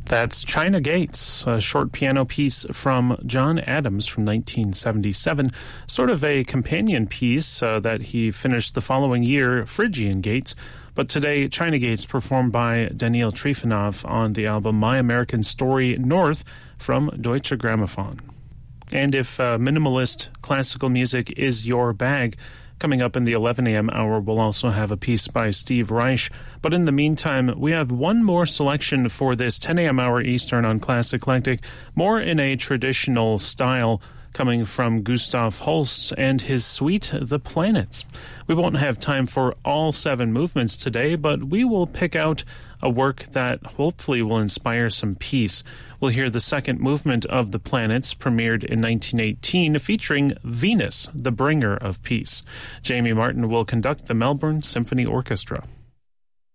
That's China Gates, a short piano piece from John Adams from 1977, sort of a companion piece that he finished the following year, Phrygian Gates. But today, China Gates performed by Daniil Trifonov on the album My American Story North from Deutsche Grammophon. And if minimalist classical music is your bag, coming up in the 11 a.m. hour, we'll also have a piece by Steve Reich. But in the meantime, we have one more selection for this 10 a.m. hour Eastern on Classic Eclectic, more in a traditional style, coming from Gustav Holst and his suite, The Planets. We won't have time for all 7 movements today, but we will pick out a work that hopefully will inspire some peace. We'll hear the second movement of The Planets, premiered in 1918, featuring Venus, the bringer of peace. Jamie Martin will conduct the Melbourne Symphony Orchestra.